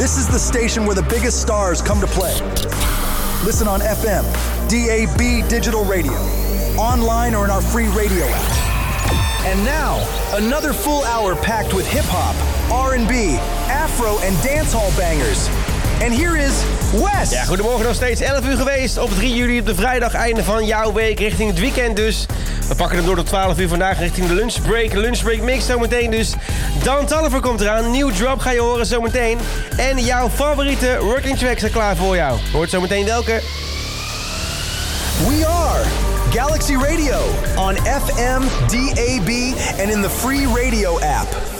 This is the station where the biggest stars come to play. Listen on FM, DAB digital radio, online or in our free radio app. And now, another full hour packed with hip-hop, R&B, afro en dancehall bangers. And here is Wes. Ja, goedemorgen, nog steeds 11 uur geweest op 3 juli op de vrijdag, einde van jouw week, richting het weekend dus. We pakken hem door tot 12 uur vandaag richting de lunchbreak mix zometeen dus. Dan Toliver komt eraan, nieuw drop ga je horen zometeen. En jouw favoriete working tracks er klaar voor jou. Hoort zometeen welke? We are Galaxy Radio on FM, DAB, and in the free radio app.